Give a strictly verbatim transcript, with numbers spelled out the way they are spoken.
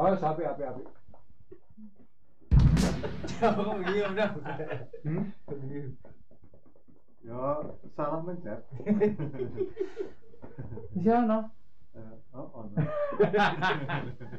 Oh, sapi api api. Jauh iya udah. Hmm? Yo, salah mencet. Di sana. Eh, oh, oh.